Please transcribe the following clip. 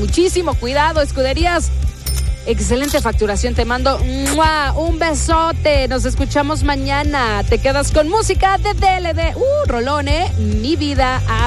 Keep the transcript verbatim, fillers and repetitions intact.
muchísimo cuidado, escuderías. Excelente facturación, te mando ¡mua! Un besote, nos escuchamos mañana. Te quedas con música de D L D. Uh, rolón, ¿eh? Mi vida.